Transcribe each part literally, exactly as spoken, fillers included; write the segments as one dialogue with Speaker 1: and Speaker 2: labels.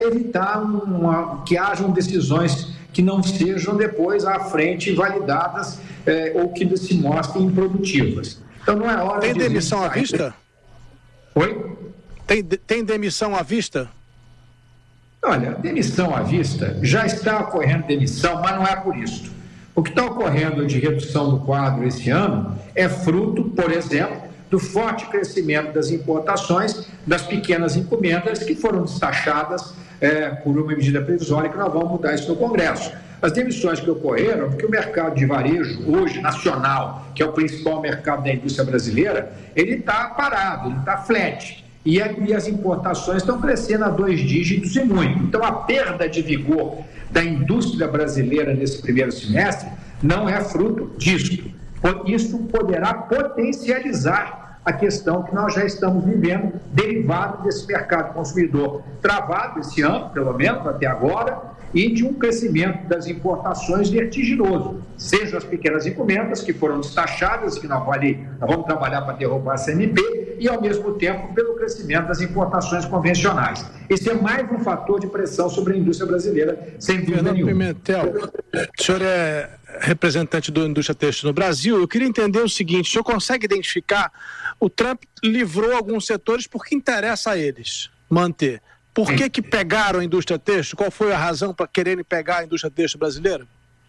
Speaker 1: evitar uma, que hajam decisões que não sejam depois à frente validadas é, ou que se mostrem improdutivas. Então não é hora
Speaker 2: Tem
Speaker 1: de...
Speaker 2: Tem demissão à vista?
Speaker 1: Oi?
Speaker 2: Tem, tem demissão à vista?
Speaker 1: Olha, demissão à vista, já está ocorrendo demissão, mas não é por isso. O que está ocorrendo de redução do quadro esse ano é fruto, por exemplo, do forte crescimento das importações, das pequenas encomendas que foram destachadas é, por uma medida provisória que nós vamos mudar isso no Congresso. As demissões que ocorreram, porque o mercado de varejo, hoje, nacional, que é o principal mercado da indústria brasileira, ele está parado, ele está flat. E, a, e as importações estão crescendo a dois dígitos e muito. Então, a perda de vigor da indústria brasileira nesse primeiro semestre não é fruto disso. Isso poderá potencializar a questão que nós já estamos vivendo, derivado desse mercado consumidor travado esse ano, pelo menos até agora, e de um crescimento das importações vertiginoso, seja as pequenas encomendas que foram destachadas, que nós, vale, nós vamos trabalhar para derrubar a C M P, e ao mesmo tempo pelo crescimento das importações convencionais. Esse é mais um fator de pressão sobre a indústria brasileira, sem dúvida
Speaker 2: Fernando
Speaker 1: nenhuma.
Speaker 2: Pimentel, o senhor é representante da indústria têxtil no Brasil. Eu queria entender o seguinte: o senhor consegue identificar, o Trump livrou alguns setores porque interessa a eles manter. Por que que pegaram a indústria têxtil? Qual foi a razão para quererem pegar a indústria têxtil brasileira?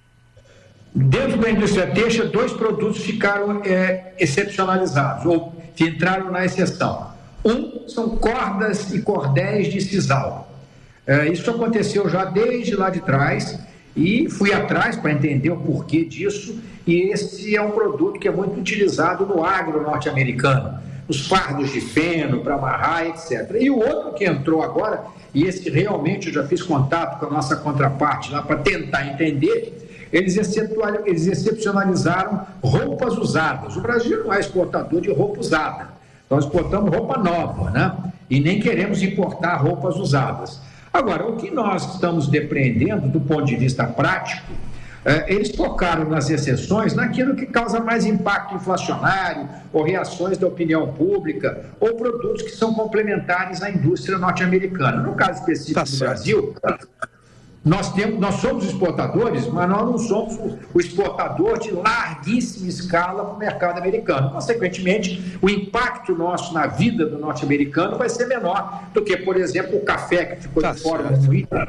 Speaker 1: Dentro da indústria têxtil, dois produtos ficaram é, excepcionalizados, ou que entraram na exceção. Um são cordas e cordéis de sisal. É, isso aconteceu já desde lá de trás, e fui atrás para entender o porquê disso, e esse é um produto que é muito utilizado no agro norte-americano, os fardos de feno para amarrar, etcétera. E o outro que entrou agora, e esse realmente eu já fiz contato com a nossa contraparte lá para tentar entender, eles, eles excepcionalizaram roupas usadas. O Brasil não é exportador de roupa usada, nós exportamos roupa nova, né? E nem queremos importar roupas usadas. Agora, o que nós estamos depreendendo do ponto de vista prático, é, eles focaram nas exceções naquilo que causa mais impacto inflacionário, ou reações da opinião pública, ou produtos que são complementares à indústria norte-americana. No caso específico
Speaker 2: tá
Speaker 1: do
Speaker 2: certo.
Speaker 1: Brasil, nós, temos, nós somos exportadores, mas nós não somos o, o exportador de larguíssima escala para o mercado americano. Consequentemente, o impacto nosso na vida do norte-americano vai ser menor do que, por exemplo, o café que ficou
Speaker 2: tá
Speaker 1: de fora
Speaker 2: certo.
Speaker 1: do item.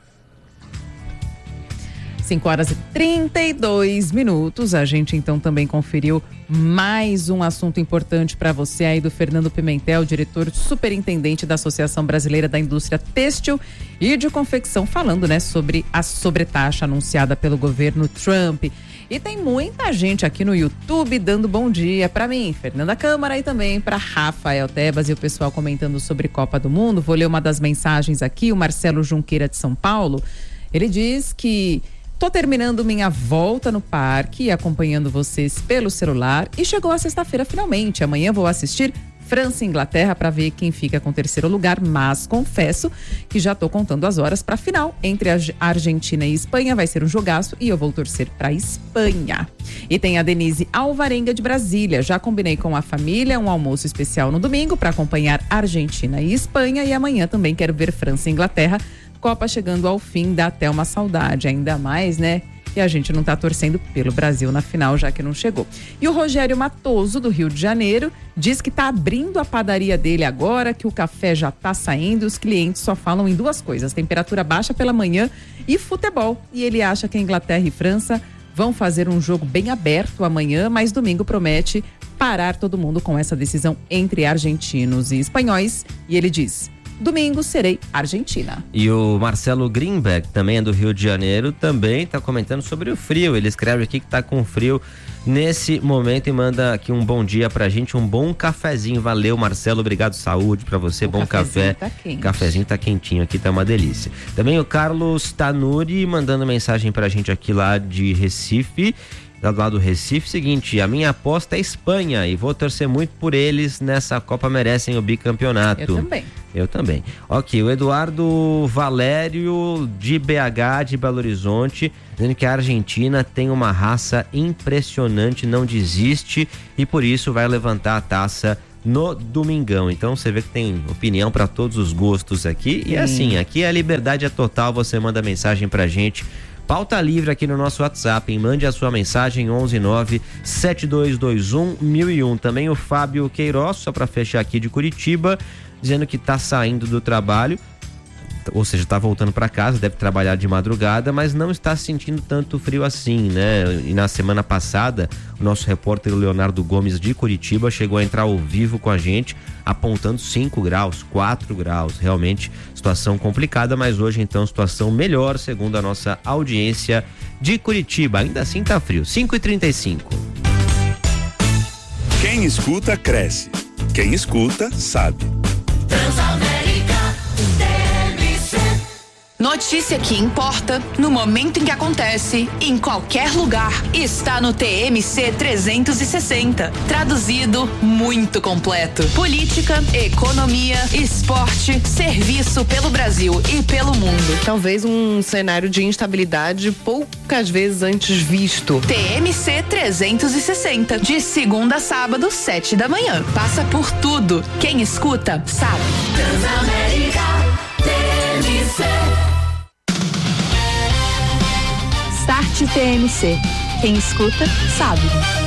Speaker 3: cinco horas e trinta e dois minutos. A gente então também conferiu mais um assunto importante para você aí do Fernando Pimentel, diretor superintendente da Associação Brasileira da Indústria Têxtil e de Confecção, falando, né, sobre a sobretaxa anunciada pelo governo Trump. E tem muita gente aqui no YouTube dando bom dia para mim, Fernanda Câmara, e também para Rafael Tebas e o pessoal comentando sobre Copa do Mundo. Vou ler uma das mensagens aqui, o Marcelo Junqueira de São Paulo. Ele diz que tô terminando minha volta no parque, acompanhando vocês pelo celular, e chegou a sexta-feira finalmente. Amanhã vou assistir França e Inglaterra para ver quem fica com o terceiro lugar, mas confesso que já tô contando as horas para a final entre a Argentina e Espanha. Vai ser um jogaço e eu vou torcer para Espanha. E tem a Denise Alvarenga de Brasília. Já combinei com a família um almoço especial no domingo para acompanhar Argentina e Espanha, e amanhã também quero ver França e Inglaterra. Copa chegando ao fim, dá até uma saudade, ainda mais, né? E a gente não tá torcendo pelo Brasil na final, já que não chegou. E o Rogério Matoso, do Rio de Janeiro, diz que tá abrindo a padaria dele agora, que o café já tá saindo, os clientes só falam em duas coisas: temperatura baixa pela manhã e futebol. E ele acha que a Inglaterra e França vão fazer um jogo bem aberto amanhã, mas domingo promete parar todo mundo com essa decisão entre argentinos e espanhóis. E ele diz: domingo serei Argentina.
Speaker 4: E o Marcelo Greenberg, também é do Rio de Janeiro, também está comentando sobre o frio. Ele escreve aqui que está com frio nesse momento e manda aqui um bom dia pra gente, um bom cafezinho. Valeu, Marcelo, obrigado, saúde pra você, o bom café.
Speaker 3: Tá quente.
Speaker 4: Cafezinho tá quentinho aqui, tá uma delícia. Também o Carlos Tanuri mandando mensagem pra gente aqui lá de Recife. Lá do lado do Recife, seguinte: a minha aposta é Espanha e vou torcer muito por eles nessa Copa, merecem o bicampeonato.
Speaker 3: Eu também.
Speaker 4: Eu também. Ok, o Eduardo Valério de B H, de Belo Horizonte, dizendo que a Argentina tem uma raça impressionante, não desiste e por isso vai levantar a taça no Domingão. Então você vê que tem opinião para todos os gostos aqui. E assim, aqui a liberdade é total, você manda mensagem pra gente. Pauta livre aqui no nosso WhatsApp, hein? Mande a sua mensagem onze nove sete dois dois um mil e um. Também o Fábio Queiroz, só para fechar aqui de Curitiba, dizendo que tá saindo do trabalho, ou seja, tá voltando para casa, deve trabalhar de madrugada, mas não está sentindo tanto frio assim, né? E na semana passada, o nosso repórter Leonardo Gomes de Curitiba chegou a entrar ao vivo com a gente, apontando cinco graus, quatro graus, realmente situação complicada, mas hoje então situação melhor, segundo a nossa audiência de Curitiba. Ainda assim tá frio, cinco e trinta e cinco.
Speaker 5: Quem escuta, cresce. Quem escuta, sabe.
Speaker 6: Transamérica. Notícia que importa, no momento em que acontece, em qualquer lugar, está no T M C trezentos e sessenta. Traduzido, muito completo. Política, economia, esporte, serviço pelo Brasil e pelo mundo.
Speaker 7: Talvez um cenário de instabilidade poucas vezes antes visto.
Speaker 6: T M C trezentos e sessenta, de segunda a sábado, sete da manhã. Passa por tudo. Quem escuta, sabe. Transamérica, T M C. Start T M C. Quem escuta, sabe.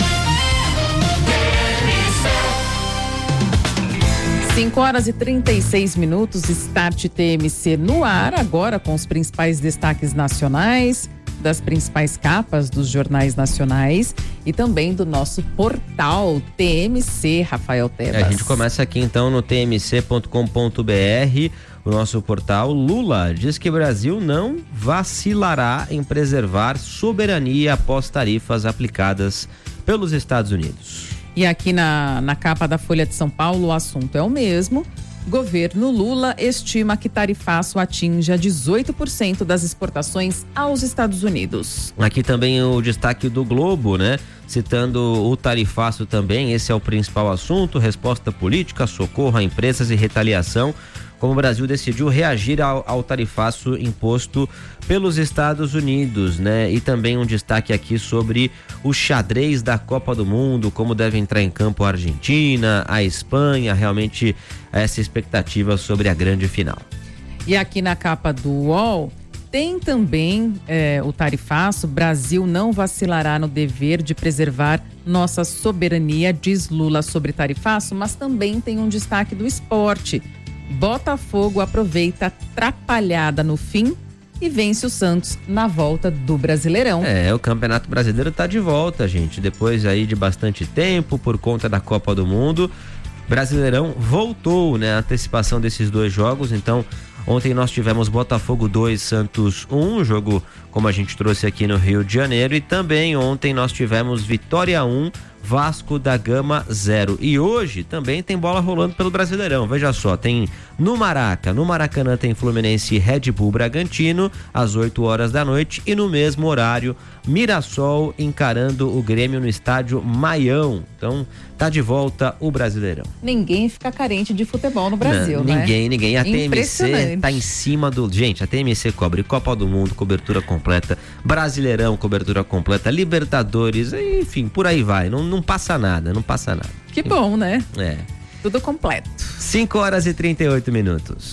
Speaker 3: cinco horas e trinta e seis minutos, Start T M C no ar, agora com os principais destaques nacionais, das principais capas dos jornais nacionais e também do nosso portal T M C, Rafael Tebas.
Speaker 4: É, a gente começa aqui então no t m c ponto com ponto b r, o nosso portal. Lula diz que o Brasil não vacilará em preservar soberania após tarifas aplicadas pelos Estados Unidos.
Speaker 3: E aqui na, na capa da Folha de São Paulo o assunto é o mesmo. Governo Lula estima que tarifaço atinja dezoito por cento das exportações aos Estados Unidos.
Speaker 4: Aqui também o destaque do Globo, né? Citando o tarifaço também, esse é o principal assunto, resposta política, socorro a empresas e retaliação, como o Brasil decidiu reagir ao, ao tarifaço imposto pelos Estados Unidos, né? E também um destaque aqui sobre o xadrez da Copa do Mundo, como deve entrar em campo a Argentina, a Espanha, realmente essa expectativa sobre a grande final.
Speaker 3: E aqui na capa do U O L tem também é, o tarifaço. Brasil não vacilará no dever de preservar nossa soberania, diz Lula sobre tarifaço, mas também tem um destaque do esporte. Botafogo aproveita a atrapalhada no fim e vence o Santos na volta do Brasileirão.
Speaker 4: É, o Campeonato Brasileiro tá de volta, gente. Depois aí de bastante tempo, por conta da Copa do Mundo, Brasileirão voltou, né? A antecipação desses dois jogos. Então, ontem nós tivemos Botafogo dois, Santos um, jogo como a gente trouxe aqui no Rio de Janeiro. E também ontem nós tivemos Vitória um, Vasco da Gama zero. E hoje também tem bola rolando pelo Brasileirão. Veja só, tem no Maraca, no Maracanã tem Fluminense e Red Bull Bragantino às oito horas da noite, e no mesmo horário Mirassol encarando o Grêmio no estádio Maião. Então tá de volta o Brasileirão.
Speaker 3: Ninguém fica carente de futebol no Brasil,
Speaker 4: Não,
Speaker 3: né?
Speaker 4: Ninguém, ninguém. A T M C tá em cima do... Gente, a T M C cobre Copa do Mundo, cobertura completa, Brasileirão, cobertura completa, Libertadores, enfim, por aí vai. Não, não passa nada, não passa nada.
Speaker 3: Que bom, né?
Speaker 4: É.
Speaker 3: Tudo completo.
Speaker 4: cinco horas e trinta e oito minutos.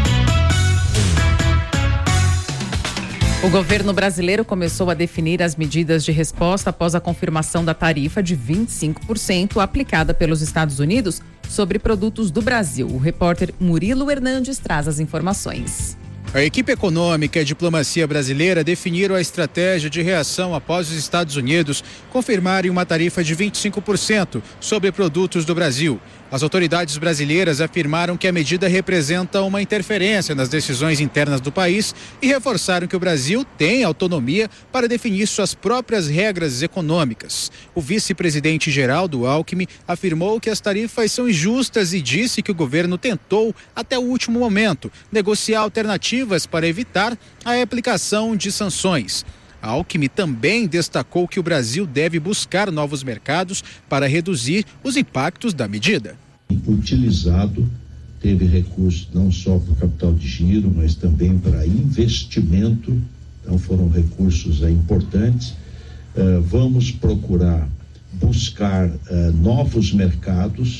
Speaker 3: O governo brasileiro começou a definir as medidas de resposta após a confirmação da tarifa de vinte e cinco por cento aplicada pelos Estados Unidos sobre produtos do Brasil. O repórter Murilo Hernandes traz as informações.
Speaker 8: A equipe econômica e a diplomacia brasileira definiram a estratégia de reação após os Estados Unidos confirmarem uma tarifa de vinte e cinco por cento sobre produtos do Brasil. As autoridades brasileiras afirmaram que a medida representa uma interferência nas decisões internas do país e reforçaram que o Brasil tem autonomia para definir suas próprias regras econômicas. O vice-presidente Geraldo Alckmin afirmou que as tarifas são injustas e disse que o governo tentou, até o último momento, negociar alternativas para evitar a aplicação de sanções. Alckmin também destacou que o Brasil deve buscar novos mercados para reduzir os impactos da medida.
Speaker 9: Utilizado, teve recursos não só para o capital de giro, mas também para investimento, então foram recursos é, importantes. Uh, vamos procurar buscar uh, novos mercados,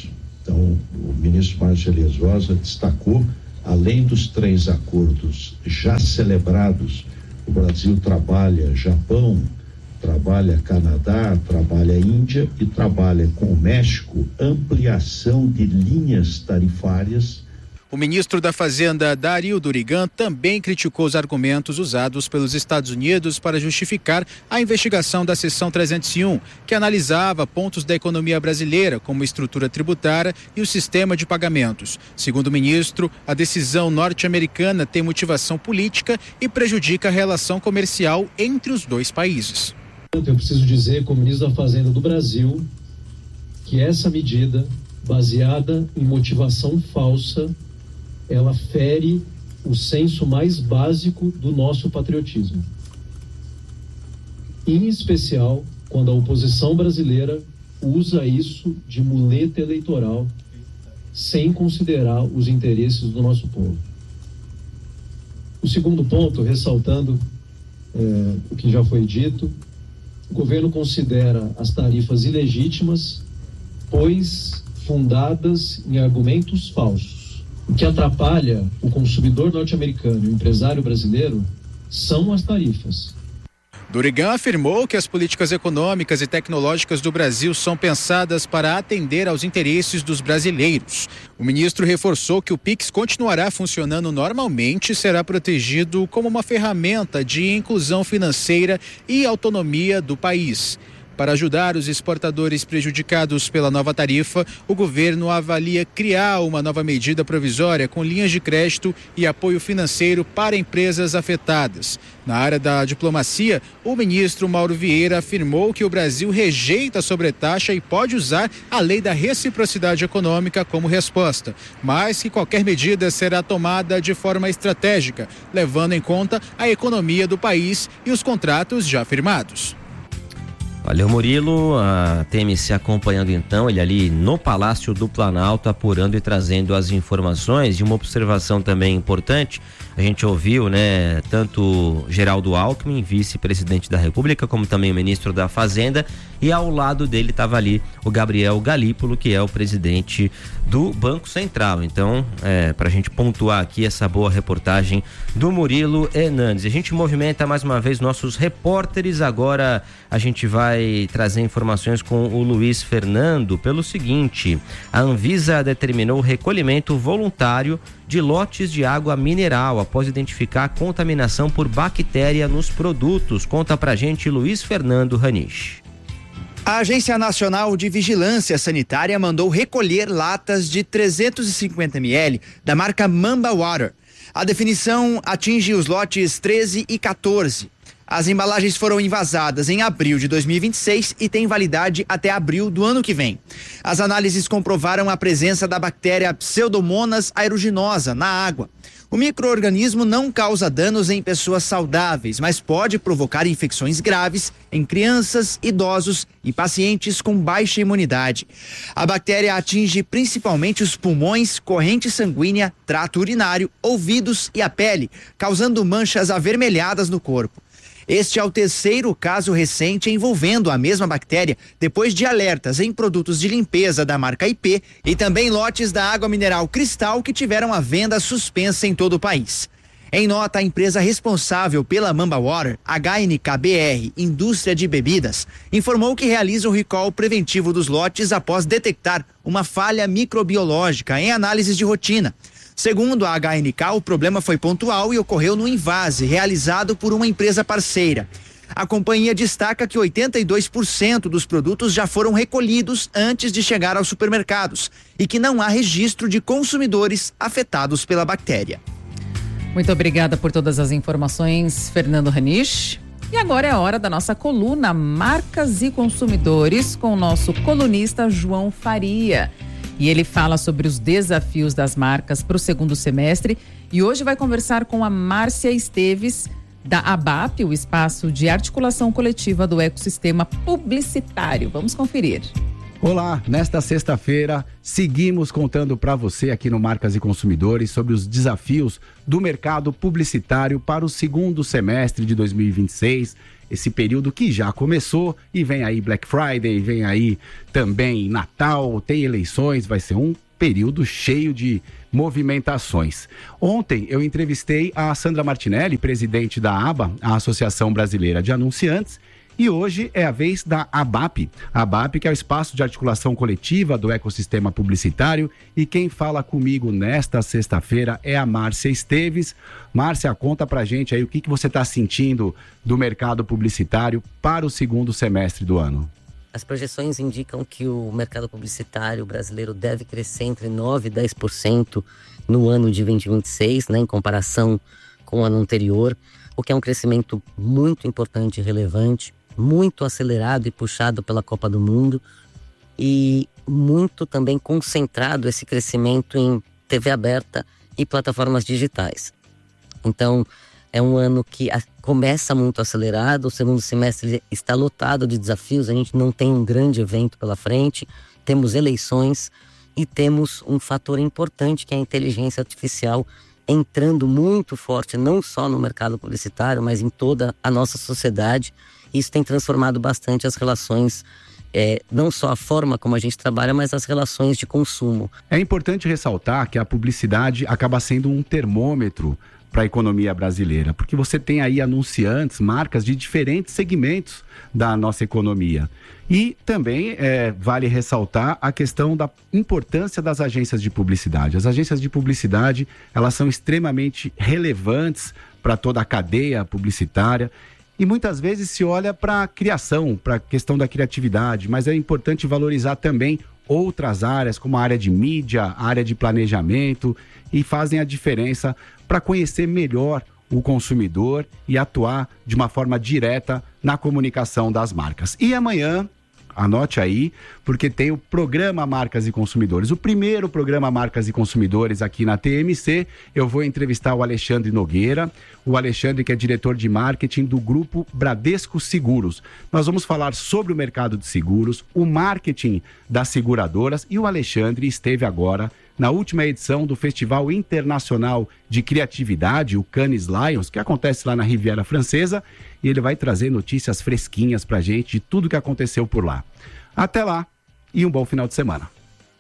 Speaker 9: Então, o ministro Márcio Elias Rosa destacou, além dos três acordos já celebrados, o Brasil trabalha Japão, trabalha Canadá, trabalha Índia e trabalha com o México ampliação de linhas tarifárias.
Speaker 8: O ministro da Fazenda, Dario Durigan, também criticou os argumentos usados pelos Estados Unidos para justificar a investigação da seção trezentos e um, que analisava pontos da economia brasileira, como estrutura tributária e o sistema de pagamentos. Segundo o ministro, a decisão norte-americana tem motivação política e prejudica a relação comercial entre os dois países.
Speaker 10: Eu preciso dizer, como ministro da Fazenda do Brasil, que essa medida, baseada em motivação falsa, ela fere o senso mais básico do nosso patriotismo. Em especial, quando a oposição brasileira usa isso de muleta eleitoral, sem considerar os interesses do nosso povo. O segundo ponto, ressaltando é, o que já foi dito, o governo considera as tarifas ilegítimas, pois fundadas em argumentos falsos. O que atrapalha o consumidor norte-americano e o empresário brasileiro são as tarifas.
Speaker 8: Durigan afirmou que as políticas econômicas e tecnológicas do Brasil são pensadas para atender aos interesses dos brasileiros. O ministro reforçou que o Pix continuará funcionando normalmente e será protegido como uma ferramenta de inclusão financeira e autonomia do país. Para ajudar os exportadores prejudicados pela nova tarifa, o governo avalia criar uma nova medida provisória com linhas de crédito e apoio financeiro para empresas afetadas. Na área da diplomacia, o ministro Mauro Vieira afirmou que o Brasil rejeita a sobretaxa e pode usar a lei da reciprocidade econômica como resposta, mas que qualquer medida será tomada de forma estratégica, levando em conta a economia do país e os contratos já firmados.
Speaker 4: Valeu, Murilo. A T M C acompanhando então, ele ali no Palácio do Planalto, apurando e trazendo as informações. E uma observação também importante, a gente ouviu, né, tanto Geraldo Alckmin, vice-presidente da República, como também o ministro da Fazenda, e ao lado dele estava ali o Gabriel Galípolo, que é o presidente do Banco Central. Então, é, para a gente pontuar aqui essa boa reportagem do Murilo Hernandes. A gente movimenta mais uma vez nossos repórteres. Agora a gente vai trazer informações com o Luiz Fernando pelo seguinte: a Anvisa determinou o recolhimento voluntário de lotes de água mineral após identificar a contaminação por bactéria nos produtos. Conta pra gente Luiz Fernando Ranish.
Speaker 11: A Agência Nacional de Vigilância Sanitária mandou recolher latas de trezentos e cinquenta mililitros da marca Mamba Water. A definição atinge os lotes treze e quatorze. As embalagens foram envasadas em abril de dois mil e vinte e seis e têm validade até abril do ano que vem. As análises comprovaram a presença da bactéria Pseudomonas aeruginosa na água. O micro-organismo não causa danos em pessoas saudáveis, mas pode provocar infecções graves em crianças, idosos e pacientes com baixa imunidade. A bactéria atinge principalmente os pulmões, corrente sanguínea, trato urinário, ouvidos e a pele, causando manchas avermelhadas no corpo. Este é o terceiro caso recente envolvendo a mesma bactéria, depois de alertas em produtos de limpeza da marca I P e também lotes da água mineral Cristal que tiveram a venda suspensa em todo o país. Em nota, a empresa responsável pela Mamba Water, H N K B R, Indústria de Bebidas, informou que realiza o recall preventivo dos lotes após detectar uma falha microbiológica em análises de rotina. Segundo a H N K, o problema foi pontual e ocorreu no invase realizado por uma empresa parceira. A companhia destaca que oitenta e dois por cento dos produtos já foram recolhidos antes de chegar aos supermercados e que não há registro de consumidores afetados pela bactéria.
Speaker 3: Muito obrigada por todas as informações, Fernando Ranish. E agora é a hora da nossa coluna Marcas e Consumidores com o nosso colunista João Faria. E ele fala sobre os desafios das marcas para o segundo semestre. E hoje vai conversar com a Márcia Esteves, da ABAP, o Espaço de Articulação Coletiva do Ecossistema Publicitário. Vamos conferir.
Speaker 12: Olá, nesta sexta-feira seguimos contando para você aqui no Marcas e Consumidores sobre os desafios do mercado publicitário para o segundo semestre de dois mil e vinte e seis, esse período que já começou e vem aí Black Friday, vem aí também Natal, tem eleições, vai ser um período cheio de movimentações. Ontem eu entrevistei a Sandra Martinelli, presidente da A B A, a Associação Brasileira de Anunciantes, e hoje é a vez da ABAP. A ABAP, que é o espaço de articulação coletiva do ecossistema publicitário, e quem fala comigo nesta sexta-feira é a Márcia Esteves. Márcia, conta pra gente aí o que, que você está sentindo do mercado publicitário para o segundo semestre do ano.
Speaker 13: As projeções indicam que o mercado publicitário brasileiro deve crescer entre nove e dez por cento no ano de dois mil e vinte e seis, né, em comparação com o ano anterior, o que é um crescimento muito importante e relevante, muito acelerado e puxado pela Copa do Mundo e muito também concentrado esse crescimento em T V aberta e plataformas digitais. Então, é um ano que começa muito acelerado, o segundo semestre está lotado de desafios, a gente não tem um grande evento pela frente, temos eleições e temos um fator importante que é a inteligência artificial entrando muito forte, não só no mercado publicitário, mas em toda a nossa sociedade. Isso tem transformado bastante as relações, é, não só a forma como a gente trabalha, mas as relações de consumo.
Speaker 12: É importante ressaltar que a publicidade acaba sendo um termômetro para a economia brasileira, porque você tem aí anunciantes, marcas de diferentes segmentos da nossa economia. E também é, vale ressaltar a questão da importância das agências de publicidade. As agências de publicidade, elas são extremamente relevantes para toda a cadeia publicitária. E muitas vezes se olha para a criação, para a questão da criatividade, mas é importante valorizar também outras áreas, como a área de mídia, a área de planejamento, e fazem a diferença para conhecer melhor o consumidor e atuar de uma forma direta na comunicação das marcas. E amanhã, anote aí, porque tem o programa Marcas e Consumidores, o primeiro programa Marcas e Consumidores aqui na T M C. Eu vou entrevistar o Alexandre Nogueira, o Alexandre que é diretor de marketing do grupo Bradesco Seguros. Nós vamos falar sobre o mercado de seguros, o marketing das seguradoras, e o Alexandre esteve agora na última edição do Festival Internacional de Criatividade, o Cannes Lions, que acontece lá na Riviera Francesa, e ele vai trazer notícias fresquinhas pra gente de tudo que aconteceu por lá. Até lá e um bom final de semana.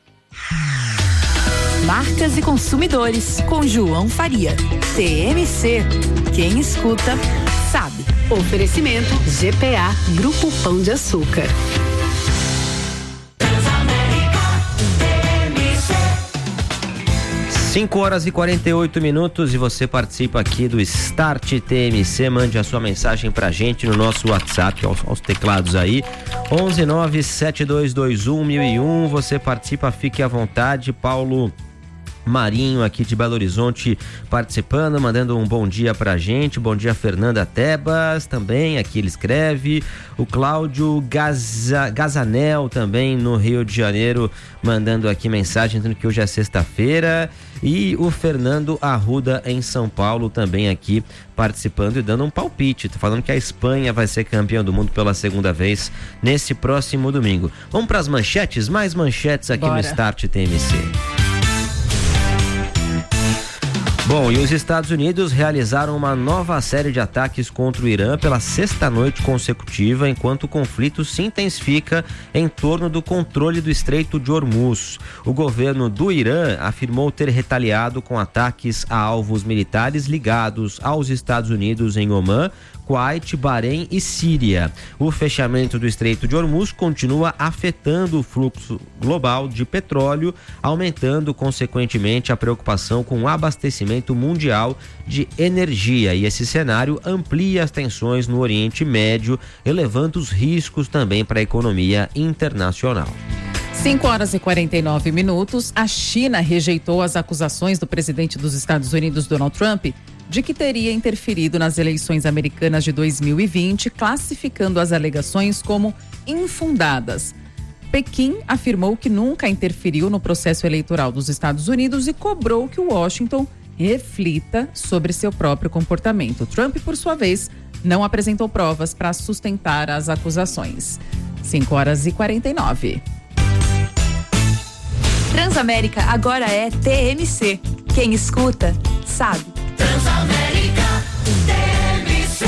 Speaker 6: Marcas e Consumidores, com João Faria. T M C. Quem escuta, sabe.
Speaker 14: Oferecimento G P A, Grupo Pão de Açúcar.
Speaker 4: cinco horas e quarenta e oito minutos e você participa aqui do Start T M C. Mande a sua mensagem pra gente no nosso WhatsApp, aos, aos teclados aí, onze nove sete dois dois um mil e um. Você participa, fique à vontade. Paulo Marinho aqui de Belo Horizonte participando, mandando um bom dia pra gente. Bom dia, Fernanda Tebas também, aqui ele escreve. O Cláudio Gaza, Gazanel também no Rio de Janeiro mandando aqui mensagem, dizendo que hoje é sexta-feira. E o Fernando Arruda em São Paulo também aqui participando e dando um palpite, tá falando que a Espanha vai ser campeã do mundo pela segunda vez nesse próximo domingo. Vamos para as manchetes, mais manchetes aqui Bora. no Start T M C. Bom, e os Estados Unidos realizaram uma nova série de ataques contra o Irã pela sexta noite consecutiva, enquanto o conflito se intensifica em torno do controle do Estreito de Hormuz. O governo do Irã afirmou ter retaliado com ataques a alvos militares ligados aos Estados Unidos em Omã, Kuwait, Bahrein e Síria. O fechamento do Estreito de Hormuz continua afetando o fluxo global de petróleo, aumentando consequentemente a preocupação com o abastecimento mundial de energia. E esse cenário amplia as tensões no Oriente Médio, elevando os riscos também para a economia internacional.
Speaker 3: cinco horas e quarenta e nove minutos. A China rejeitou as acusações do presidente dos Estados Unidos, Donald Trump, de que teria interferido nas eleições americanas de dois mil e vinte, classificando as alegações como infundadas. Pequim afirmou que nunca interferiu no processo eleitoral dos Estados Unidos e cobrou que Washington reflita sobre seu próprio comportamento. Trump, por sua vez, não apresentou provas para sustentar as acusações. cinco horas e quarenta e nove.
Speaker 6: Transamérica agora é T M C. Quem escuta, sabe.
Speaker 15: Transamérica, T M C.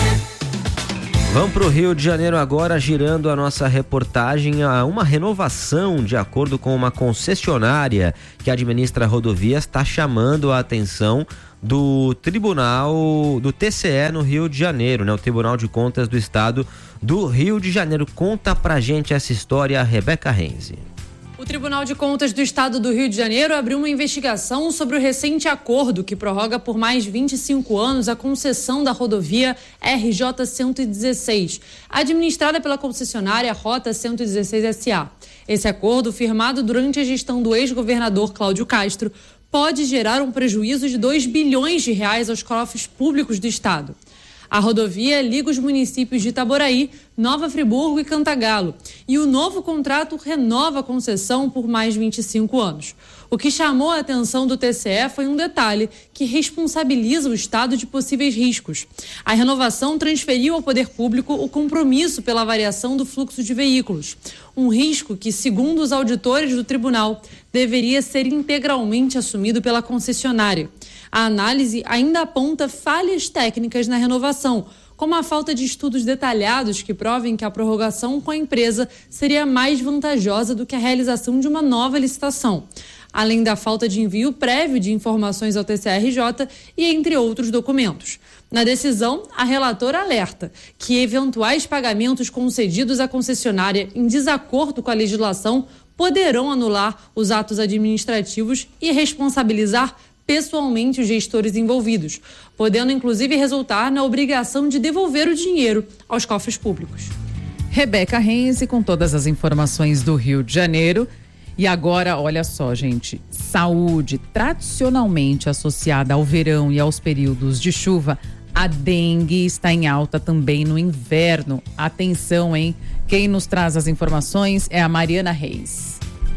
Speaker 4: Vamos para o Rio de Janeiro agora, girando a nossa reportagem a uma renovação de acordo com uma concessionária que administra rodovias está chamando a atenção do Tribunal do T C E no Rio de Janeiro, né? O Tribunal de Contas do Estado do Rio de Janeiro. Conta pra gente essa história, a Rebeca Renzi.
Speaker 16: O Tribunal de Contas do Estado do Rio de Janeiro abriu uma investigação sobre o recente acordo que prorroga por mais vinte e cinco anos a concessão da rodovia R J cento e dezesseis, administrada pela concessionária Rota cento e dezesseis S A. Esse acordo, firmado durante a gestão do ex-governador Cláudio Castro, pode gerar um prejuízo de dois bilhões de reais aos cofres públicos do Estado. A rodovia liga os municípios de Itaboraí, Nova Friburgo e Cantagalo. E o novo contrato renova a concessão por mais vinte e cinco anos. O que chamou a atenção do T C E foi um detalhe que responsabiliza o Estado de possíveis riscos. A renovação transferiu ao poder público o compromisso pela variação do fluxo de veículos. Um risco que, segundo os auditores do tribunal, deveria ser integralmente assumido pela concessionária. A análise ainda aponta falhas técnicas na renovação, como a falta de estudos detalhados que provem que a prorrogação com a empresa seria mais vantajosa do que a realização de uma nova licitação, além da falta de envio prévio de informações ao T C R J e entre outros documentos. Na decisão, a relatora alerta que eventuais pagamentos concedidos à concessionária em desacordo com a legislação poderão anular os atos administrativos e responsabilizar pessoalmente os gestores envolvidos, podendo inclusive resultar na obrigação de devolver o dinheiro aos cofres públicos.
Speaker 3: Rebeca Renzi com todas as informações do Rio de Janeiro. E agora, olha só, gente, saúde tradicionalmente associada ao verão e aos períodos de chuva, a dengue está em alta também no inverno. Atenção, hein? Quem nos traz as informações é a Mariana Reis.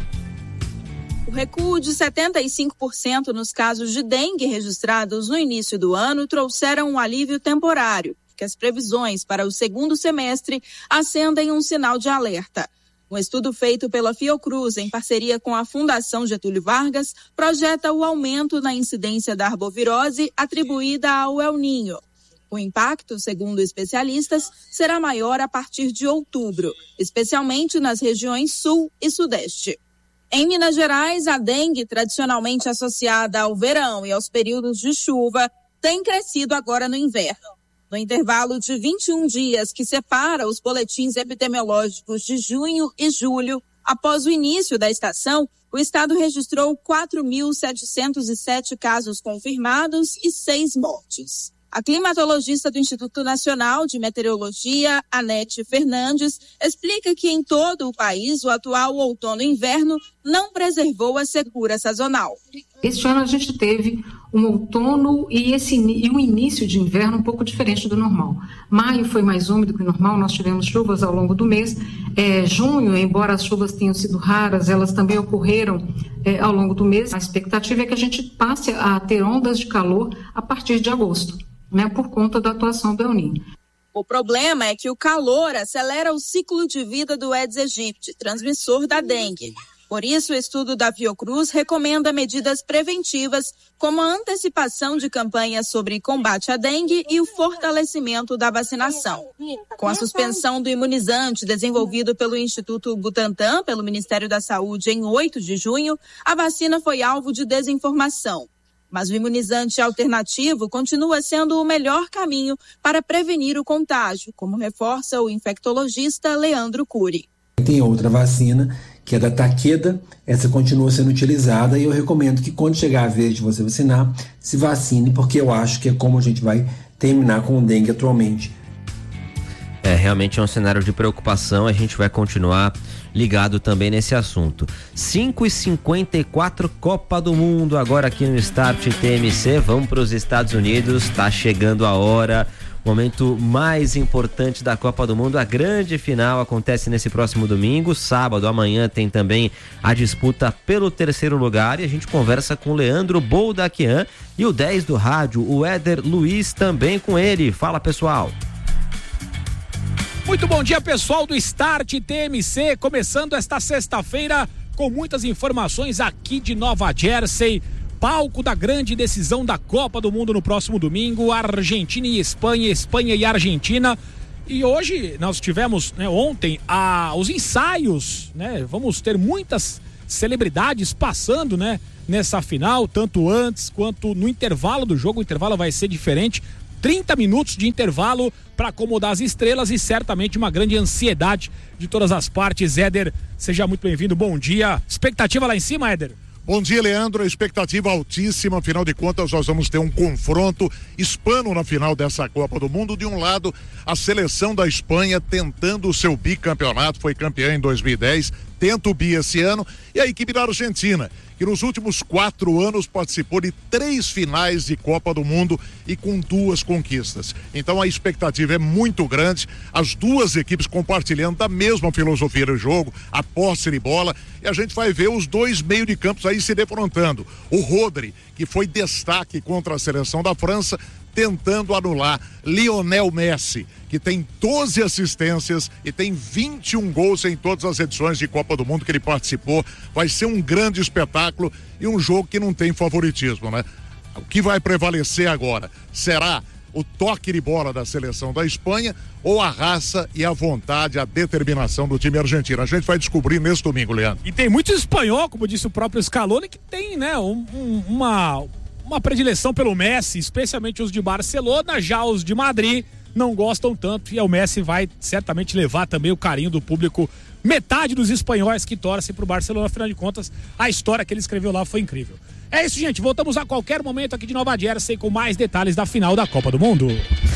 Speaker 17: O recuo de setenta e cinco por cento nos casos de dengue registrados no início do ano trouxeram um alívio temporário, que as previsões para o segundo semestre acendem um sinal de alerta. Um estudo feito pela Fiocruz, em parceria com a Fundação Getúlio Vargas, projeta o aumento na incidência da arbovirose atribuída ao El Niño. O impacto, segundo especialistas, será maior a partir de outubro, especialmente nas regiões sul e sudeste. Em Minas Gerais, a dengue, tradicionalmente associada ao verão e aos períodos de chuva, tem crescido agora no inverno. No intervalo de vinte e um dias que separa os boletins epidemiológicos de junho e julho, após o início da estação, o estado registrou quatro mil setecentos e sete casos confirmados e seis mortes. A climatologista do Instituto Nacional de Meteorologia, Anete Fernandes, explica que em todo o país o atual outono e inverno não preservou a secura sazonal.
Speaker 18: Este ano a gente teve um outono e, esse, e um início de inverno um pouco diferente do normal. Maio foi mais úmido que o normal, nós tivemos chuvas ao longo do mês. É, junho, embora as chuvas tenham sido raras, elas também ocorreram é, ao longo do mês. A expectativa é que a gente passe a ter ondas de calor a partir de agosto, né, por conta da atuação do El Niño.
Speaker 17: O problema é que o calor acelera o ciclo de vida do Aedes aegypti, transmissor da dengue. Por isso, o estudo da Fiocruz recomenda medidas preventivas, como a antecipação de campanhas sobre combate à dengue e o fortalecimento da vacinação. Com a suspensão do imunizante desenvolvido pelo Instituto Butantan, pelo Ministério da Saúde, em oito de junho, a vacina foi alvo de desinformação. Mas o imunizante alternativo continua sendo o melhor caminho para prevenir o contágio, como reforça o infectologista Leandro Cury.
Speaker 19: Tem outra vacina, que é da Takeda, essa continua sendo utilizada e eu recomendo que quando chegar a vez de você vacinar, se vacine, porque eu acho que é como a gente vai terminar com o dengue atualmente.
Speaker 4: É, realmente é um cenário de preocupação, a gente vai continuar ligado também nesse assunto. cinco e cinquenta e quatro, Copa do Mundo, agora aqui no Start T M C, vamos para os Estados Unidos, tá chegando a hora, momento mais importante da Copa do Mundo, a grande final acontece nesse próximo domingo, sábado, amanhã tem também a disputa pelo terceiro lugar e a gente conversa com o Leandro Boldaquian e o dez do rádio, o Éder Luiz, também com ele. Fala, pessoal.
Speaker 20: Muito bom dia, pessoal do Start T M C, começando esta sexta-feira com muitas informações aqui de Nova Jersey, palco da grande decisão da Copa do Mundo no próximo domingo, Argentina e Espanha, Espanha e Argentina. E hoje nós tivemos, né, ontem, a, os ensaios, né? Vamos ter muitas celebridades passando, né, nessa final, tanto antes quanto no intervalo do jogo. O intervalo vai ser diferente, trinta minutos de intervalo para acomodar as estrelas e certamente uma grande ansiedade de todas as partes. Éder, seja muito bem-vindo, bom dia. Expectativa lá em cima, Éder?
Speaker 21: Bom dia, Leandro. A expectativa altíssima, afinal de contas nós vamos ter um confronto hispano na final dessa Copa do Mundo. De um lado, a seleção da Espanha tentando o seu bicampeonato, foi campeã em dois mil e dez, tenta o bi esse ano, e a equipe da Argentina, que nos últimos quatro anos participou de três finais de Copa do Mundo e com duas conquistas. Então a expectativa é muito grande, as duas equipes compartilhando da mesma filosofia do jogo, a posse de bola, e a gente vai ver os dois meio de campos aí se defrontando. O Rodri, que foi destaque contra a seleção da França, tentando anular Lionel Messi, que tem doze assistências e tem vinte e um gols em todas as edições de Copa do Mundo que ele participou. Vai ser um grande espetáculo e um jogo que não tem favoritismo, né? O que vai prevalecer agora será o toque de bola da seleção da Espanha ou a raça e a vontade, a determinação do time argentino? A gente vai descobrir nesse domingo, Leandro.
Speaker 20: E tem muito espanhol, como disse o próprio Scaloni, que tem, né, um, um, uma... uma predileção pelo Messi, especialmente os de Barcelona. Já os de Madrid não gostam tanto, e o Messi vai certamente levar também o carinho do público. Metade dos espanhóis que torcem pro Barcelona, afinal de contas, a história que ele escreveu lá foi incrível. É isso, gente, voltamos a qualquer momento aqui de Nova Jersey com mais detalhes da final da Copa do Mundo.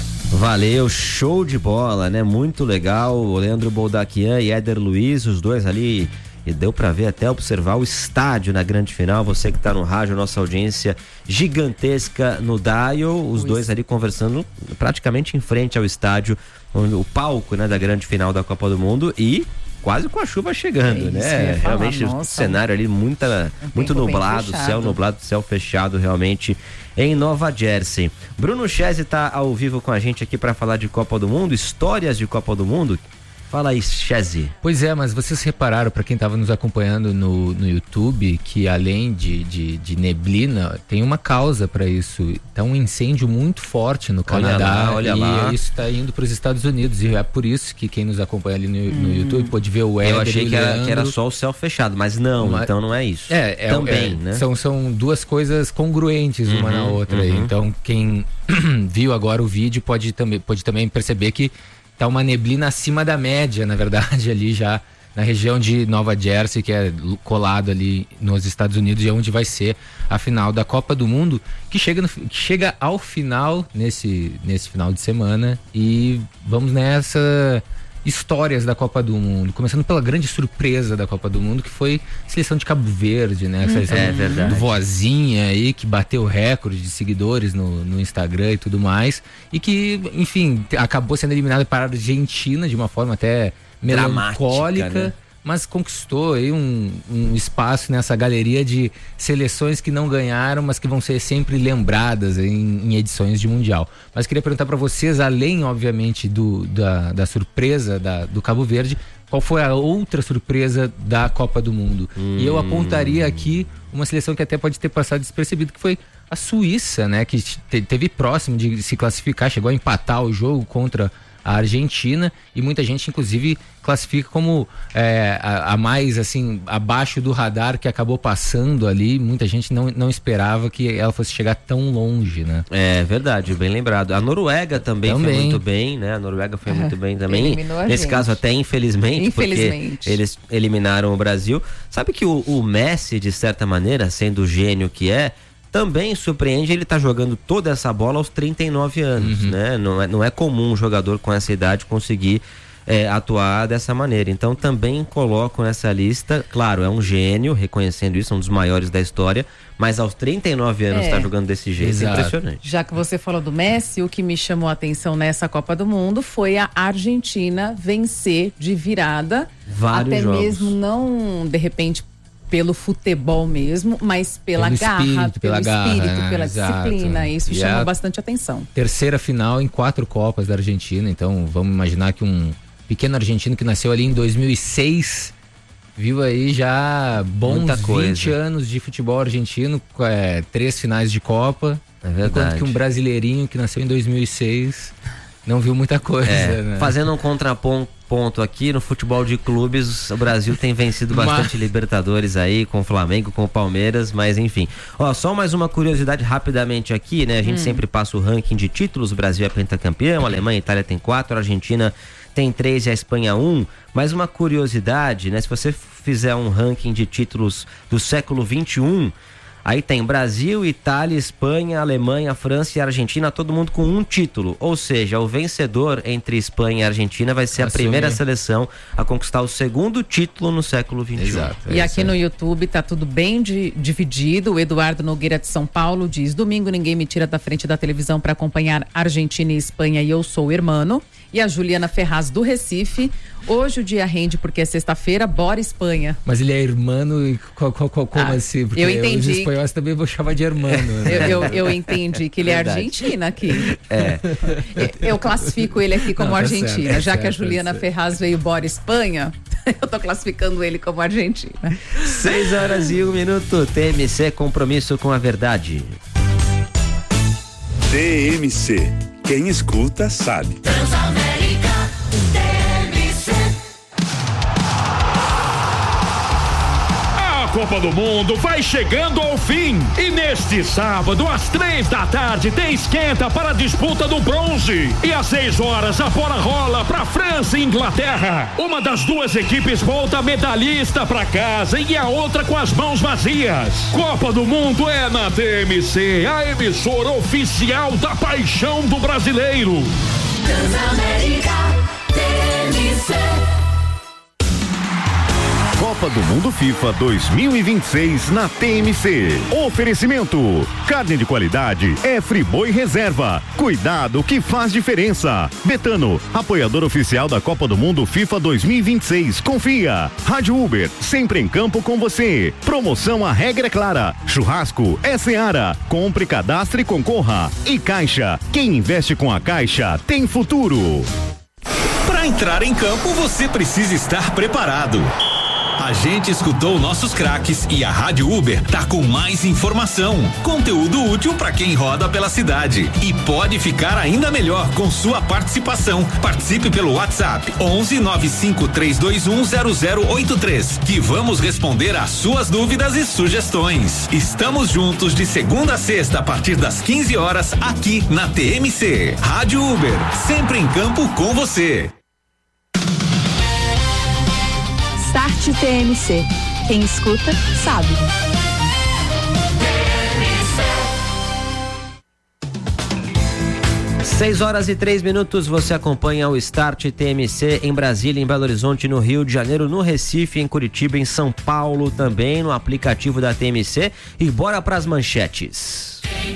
Speaker 4: Valeu, show de bola, né? Muito legal, o Leandro Boldaquian e Éder Luiz, os dois ali. E deu pra ver, até observar o estádio na grande final. Você que tá no rádio, nossa audiência gigantesca no Dial, os pois. dois ali conversando praticamente em frente ao estádio, onde, o palco, né, da grande final da Copa do Mundo, e quase com a chuva chegando, é né? Realmente o cenário ali muita, um muito nublado, céu nublado, céu fechado realmente em Nova Jersey. Bruno Chese tá ao vivo com a gente aqui para falar de Copa do Mundo, histórias de Copa do Mundo. Fala aí, Chese.
Speaker 22: Pois é, mas vocês repararam, para quem estava nos acompanhando no, no YouTube, que além de, de, de neblina, tem uma causa para isso. Tá um incêndio muito forte no Canadá,
Speaker 4: olha lá, olha
Speaker 22: e
Speaker 4: lá.
Speaker 22: isso está indo para os Estados Unidos, e é por isso que quem nos acompanha ali no, hum. no YouTube pode ver o Éder.
Speaker 4: Eu achei
Speaker 22: e o
Speaker 4: que era,
Speaker 22: Leandro.
Speaker 4: que era só o céu fechado, mas não, uma... então não é isso.
Speaker 22: É, é
Speaker 4: também,
Speaker 22: é,
Speaker 4: né?
Speaker 22: São, são duas coisas congruentes uma uhum, na outra. Uhum. Então quem viu agora o vídeo pode também, pode também perceber que tá uma neblina acima da média, na verdade, ali já na região de Nova Jersey, que é colado ali nos Estados Unidos, e é onde vai ser a final da Copa do Mundo, que chega, no, que chega ao final nesse, nesse final de semana. E vamos nessa histórias da Copa do Mundo, começando pela grande surpresa da Copa do Mundo, que foi a seleção de Cabo Verde, né? A seleção
Speaker 4: é verdade.
Speaker 22: do Vozinha aí, que bateu recorde de seguidores no, no Instagram e tudo mais, e que, enfim, acabou sendo eliminada para a Argentina de uma forma até melancólica, né? Mas conquistou aí um, um espaço nessa galeria de seleções que não ganharam, mas que vão ser sempre lembradas em, em edições de Mundial. Mas queria perguntar para vocês, além, obviamente, do, da, da surpresa da, do Cabo Verde, qual foi a outra surpresa da Copa do Mundo? Hum. E eu apontaria aqui uma seleção que até pode ter passado despercebido, que foi a Suíça, né? Que te, teve próximo de se classificar, chegou a empatar o jogo contra a Argentina, e muita gente inclusive classifica como é, a, a mais assim abaixo do radar, que acabou passando ali. Muita gente não, não esperava que ela fosse chegar tão longe, né?
Speaker 4: É verdade, bem lembrado. A Noruega também, também. foi muito bem, né? A Noruega foi é, muito bem também. Nesse gente. caso até infelizmente, infelizmente, porque eles eliminaram o Brasil. Sabe que o, o Messi, de certa maneira, sendo o gênio que é, também surpreende, ele tá jogando toda essa bola aos trinta e nove anos, uhum. né? Não é, não é comum um jogador com essa idade conseguir é, atuar dessa maneira. Então também coloco nessa lista, claro, é um gênio, reconhecendo isso, um dos maiores da história, mas aos trinta e nove anos é. tá jogando desse jeito, Exato. é impressionante.
Speaker 3: Já que você falou do Messi, o que me chamou a atenção nessa Copa do Mundo foi a Argentina vencer de virada,
Speaker 4: vários
Speaker 3: até
Speaker 4: jogos.
Speaker 3: mesmo não, de repente, pelo futebol mesmo, mas pela
Speaker 22: pelo
Speaker 3: garra,
Speaker 22: espírito,
Speaker 3: pelo
Speaker 22: pela
Speaker 3: espírito,
Speaker 22: garra,
Speaker 3: pela
Speaker 22: exato.
Speaker 3: disciplina. Isso
Speaker 22: E
Speaker 3: chama
Speaker 22: a
Speaker 3: bastante atenção.
Speaker 22: Terceira final em quatro Copas da Argentina, então vamos imaginar que um pequeno argentino que nasceu ali em dois mil e seis viu aí já bons
Speaker 4: Muita coisa.
Speaker 22: vinte anos de futebol argentino, é, três finais de Copa.
Speaker 4: É verdade.
Speaker 22: Enquanto que um brasileirinho que nasceu em dois mil e seis não viu muita coisa,
Speaker 4: É,
Speaker 22: né?
Speaker 4: fazendo um contraponto aqui, no futebol de clubes, o Brasil tem vencido bastante
Speaker 22: Mas...
Speaker 4: Libertadores aí, com o Flamengo, com o Palmeiras, mas enfim. Ó, só mais uma curiosidade rapidamente aqui, né? A gente
Speaker 3: Hum.
Speaker 4: sempre passa o ranking de títulos, o Brasil é pentacampeão, a Alemanha e a Itália tem quatro, a Argentina tem três e a Espanha um. Mas uma curiosidade, né? Se você fizer um ranking de títulos do século vinte e um, aí tem Brasil, Itália, Espanha, Alemanha, França e Argentina, todo mundo com um título. Ou seja, o vencedor entre Espanha e Argentina vai ser a
Speaker 22: Assumir.
Speaker 4: primeira seleção a conquistar o segundo título no século vinte e um.
Speaker 22: Exato.
Speaker 3: E aqui no YouTube tá tudo bem de- dividido. O Eduardo Nogueira de São Paulo diz: domingo ninguém me tira da frente da televisão para acompanhar Argentina e Espanha e eu sou hermano. E a Juliana Ferraz do Recife: hoje o dia rende porque é sexta-feira, bora Espanha.
Speaker 22: Mas ele é hermano e co- co- co- como
Speaker 3: Ah,
Speaker 22: assim? Porque
Speaker 3: eu entendi.
Speaker 22: os espanhóis também vão chamar de hermano.
Speaker 3: Eu,
Speaker 22: né?
Speaker 3: eu, eu entendi que ele é
Speaker 4: Verdade.
Speaker 3: Argentina aqui.
Speaker 4: É.
Speaker 3: Eu classifico ele aqui como
Speaker 22: Não, tá
Speaker 3: Argentina.
Speaker 22: certo, tá
Speaker 3: Já que a
Speaker 22: certo,
Speaker 3: Juliana
Speaker 22: tá certo.
Speaker 3: Ferraz veio bora Espanha, eu tô classificando ele como Argentina.
Speaker 4: Seis horas e um minuto. T M C, compromisso com a verdade.
Speaker 5: T M C. Quem escuta sabe.
Speaker 15: Transamérica T M C.
Speaker 1: A Copa do Mundo vai chegando ao fim e neste sábado às três da tarde tem esquenta para a disputa do bronze e às seis horas a bola rola para França e Inglaterra. Uma das duas equipes volta medalhista para casa e a outra com as mãos vazias. Copa do Mundo é na T M C, a emissora oficial da paixão do brasileiro.
Speaker 15: Transamérica T M C.
Speaker 2: Copa do Mundo FIFA dois mil e vinte e seis na T M C. Oferecimento: carne de qualidade é Friboi Reserva. Cuidado que faz diferença. Betano, apoiador oficial da Copa do Mundo FIFA dois mil e vinte e seis. Confia. Rádio Uber, sempre em campo com você. Promoção A Regra é Clara. Churrasco é Seara. Compre, cadastre e concorra. E Caixa, quem investe com a Caixa tem futuro.
Speaker 23: Para entrar em campo, você precisa estar preparado. A gente escutou nossos craques e a Rádio Uber tá com mais informação, conteúdo útil para quem roda pela cidade e pode ficar ainda melhor com sua participação. Participe pelo WhatsApp onze nove cinco três dois um zero zero oito três que vamos responder às suas dúvidas e sugestões. Estamos juntos de segunda a sexta a partir das quinze horas aqui na T M C. Rádio Uber, sempre em campo com você.
Speaker 24: Start T M C. Quem escuta, sabe.
Speaker 4: Seis horas e três minutos, você acompanha o Start T M C em Brasília, em Belo Horizonte, no Rio de Janeiro, no Recife, em Curitiba, em São Paulo também, no aplicativo da T M C. E bora pras manchetes.